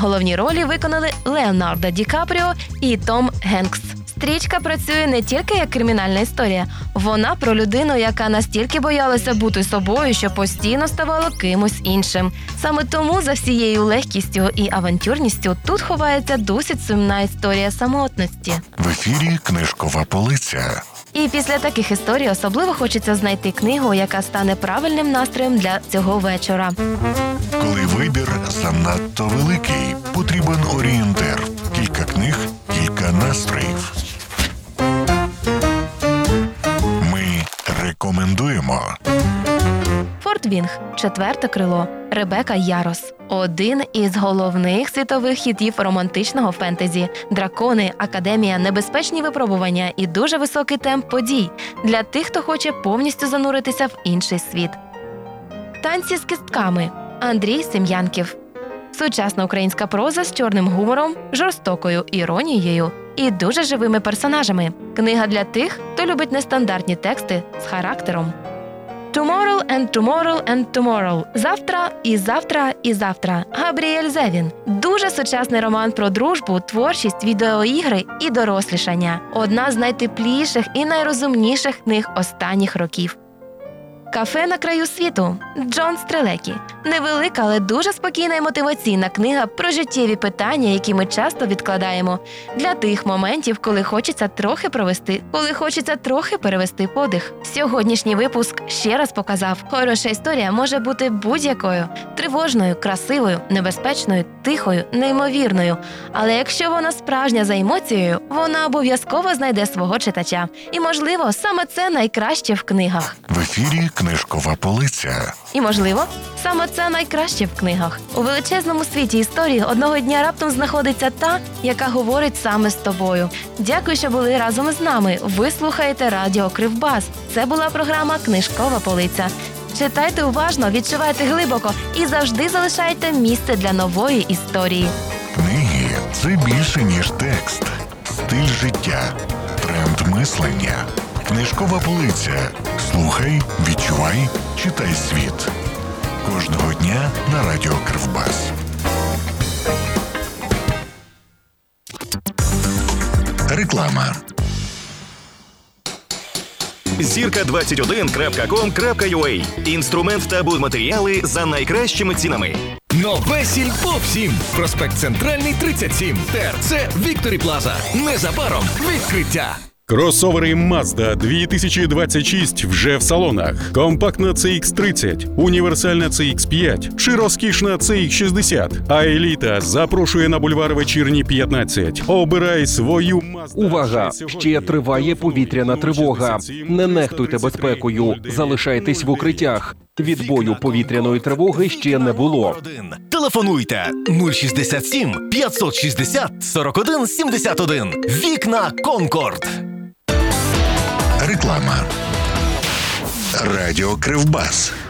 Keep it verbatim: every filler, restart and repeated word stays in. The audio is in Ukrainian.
Головні ролі виконали Леонардо Ді Капріо і Том Генкс. Стрічка працює не тільки як кримінальна історія. Вона про людину, яка настільки боялася бути собою, що постійно ставала кимось іншим. Саме тому за всією легкістю і авантюрністю тут ховається досить сумна історія самотності. В ефірі «Книжкова полиця». І після таких історій особливо хочеться знайти книгу, яка стане правильним настроєм для цього вечора. Коли вибір занадто великий, потрібен орієнтир. Кілька книг, кілька настроїв. Ми рекомендуємо. Форт Вінг. Четверте крило. Ребека Ярос. Один із головних світових хітів романтичного фентезі. Дракони, академія, небезпечні випробування і дуже високий темп подій для тих, хто хоче повністю зануритися в інший світ. Танці з кістками. Андрій Сем'янків. Сучасна українська проза з чорним гумором, жорстокою іронією і дуже живими персонажами. Книга для тих, хто любить нестандартні тексти з характером. Tomorrow and tomorrow and tomorrow. Завтра і завтра і завтра. Габріель Зевін. Дуже сучасний роман про дружбу, творчість, відеоігри і дорослішання. Одна з найтепліших і найрозумніших книг останніх років. Кафе на краю світу. Джон Стрелекі. Невелика, але дуже спокійна і мотиваційна книга про життєві питання, які ми часто відкладаємо. Для тих моментів, коли хочеться трохи провести, коли хочеться трохи перевести подих. Сьогоднішній випуск ще раз показав, хороша історія може бути будь-якою. Тривожною, красивою, небезпечною, тихою, неймовірною. Але якщо вона справжня за емоцією, вона обов'язково знайде свого читача. І, можливо, саме це найкраще в книгах. В ефірі «Книжкова полиця». І, можливо, саме це найкраще в книгах. У величезному світі історії одного дня раптом знаходиться та, яка говорить саме з тобою. Дякую, що були разом з нами. Ви слухаєте радіо Кривбас. Це була програма «Книжкова полиця». Читайте уважно, відчувайте глибоко і завжди залишайте місце для нової історії. Книги – це більше, ніж текст. Стиль життя. Тренд мислення. «Книжкова полиця». Слухай, відчувай, читай світ. Кожного дня на радіо Кривбас. Реклама. зірка двадцять один крапка ком крапка ю а. Інструмент та будматеріали за найкращими цінами. Нове Сільпо всім. Проспект Центральний, тридцять сім. ТРЦ Вікторі Плаза. Незабаром відкриття. Кросовери Mazda дві тисячі двадцять шість вже в салонах. Компактна це ікс тридцять, універсальна це ікс п'ять чи розкішна це ікс шістдесят. А еліта запрошує на бульвар Вечірній п'ятнадцять. Обирай свою Mazda. Увага! Ще триває повітряна тривога. Не нехтуйте безпекою. Залишайтесь в укриттях. Відбою повітряної тривоги ще не було. Телефонуйте нуль шістдесят сім п'ятсот шістдесят сорок один сімдесят один. Вікна Конкорд. Реклама. Радіо Кривбас.